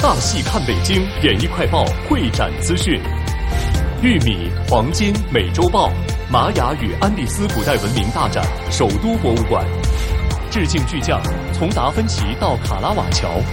大戏看北京，演艺快报会展资讯。玉米、黄金、美洲豹，玛雅与安第斯古代文明大展，首都博物馆。致敬巨匠，从达芬奇到卡拉瓦乔。